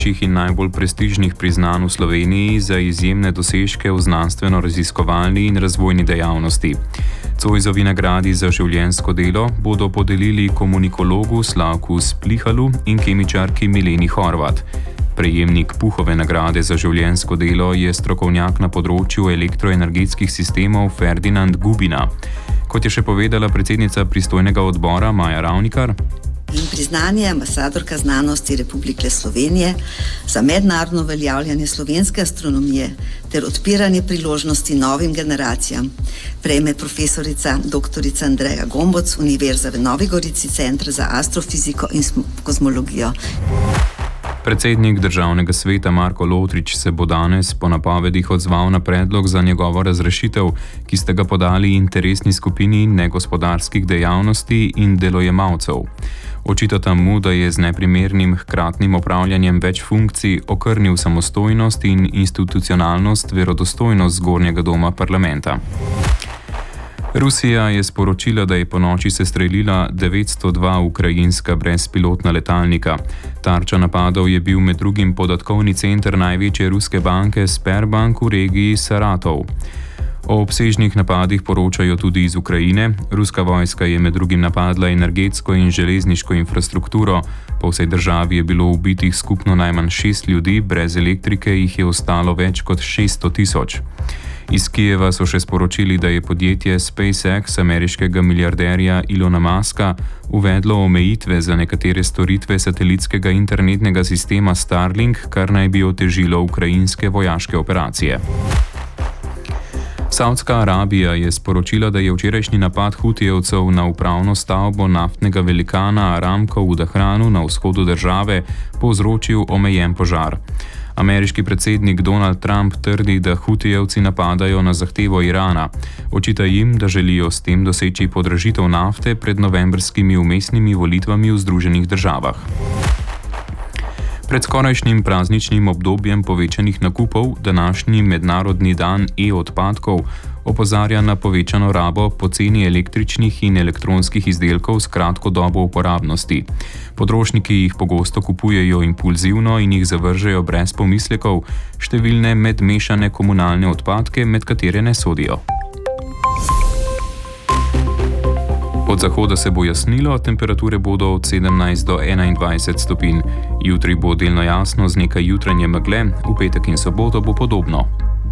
in najbolj prestižnih priznanj v Sloveniji za izjemne dosežke v znanstveno-raziskovalni in razvojni dejavnosti. Zoisovi nagradi za življenjsko delo bodo podelili komunikologu Slavku Splihalu in kemičarki Mileni Horvat. Prejemnik Puhove nagrade za življenjsko delo je strokovnjak na področju elektroenergetskih sistemov Ferdinand Gubina. Kot je še povedala predsednica pristojnega odbora Maja Ravnikar, in priznanje ambasadorka znanosti Republike Slovenije za mednarodno uveljavljanje slovenske astronomije ter odpiranje priložnosti novim generacijam prejme profesorica dr. Andreja Gomboc, Univerza v Novi Gorici, Center za astrofiziko in kozmologijo. Predsednik Državnega sveta Marko Lotrič se bo danes po napovedih odzval na predlog za njegovo razrešitev, ki ste ga podali interesni skupini negospodarskih dejavnosti in delojemalcev. Očitata mu, da je z neprimernim hkratnim opravljanjem več funkcij okrnil samostojnost in institucionalnost verodostojnost zgornjega doma parlamenta. Rusija je sporočila, da je ponoči sestrelila 902 ukrajinska brezpilotna letalnika. Tarča napadov je bil med drugim podatkovni center največje ruske banke Sberbank v regiji Saratov. O obsežnih napadih poročajo tudi iz Ukrajine. Ruska vojska je med drugim napadla energetsko in železniško infrastrukturo. Po vsej državi je bilo ubitih skupno najmanj 6 ljudi, brez elektrike jih je ostalo več kot 600 tisoč. Iz Kijeva so še sporočili, da je podjetje SpaceX ameriškega milijarderja Elona Muska uvedlo omejitve za nekatere storitve satelitskega internetnega sistema Starlink, kar naj bi otežilo ukrajinske vojaške operacije. Saudska Arabija je sporočila, da je včerajšnji napad Hutijevcev na upravno stavbo naftnega velikana Aramco v Dahranu na vzhodu države povzročil omejen požar. Ameriški predsednik Donald Trump trdi, da Hutijevci napadajo na zahtevo Irana. Očita jim, da želijo s tem doseči podražitev nafte pred novembrskimi vmesnimi volitvami v Združenih državah. Pred skorajšnjim prazničnim obdobjem povečanih nakupov, današnji mednarodni dan e-odpadkov opozarja na povečano rabo poceni električnih in elektronskih izdelkov s kratko dobo uporabnosti. Potrošniki jih pogosto kupujejo impulzivno in jih zavržejo brez pomislekov, številne medmešane komunalne odpadke, med katere ne sodijo. Od zahoda se bo jasnilo, temperature bodo od 17 do 21 stopinj. Jutri bo delno jasno z nekaj jutranje megle, v petek in soboto bo podobno.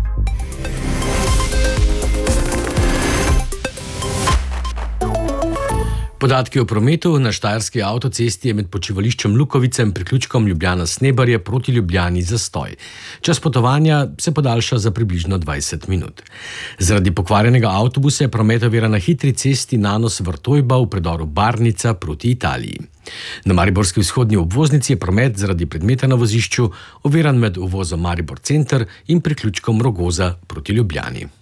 Podatki o prometu na štajerski avtocesti je med počivališčem Lukovice in priključkom Ljubljana-Snebarje proti Ljubljani zastoj. Čas potovanja se podaljša za približno 20 minut. Zaradi pokvarjenega avtobusa je promet oviran na hitri cesti Nanos-Vrtojba v predoru Barnica proti Italiji. Na mariborski vzhodni obvoznici je promet zaradi predmeta na vozišču oviran med uvozom Maribor Center in priključkom Rogoza proti Ljubljani.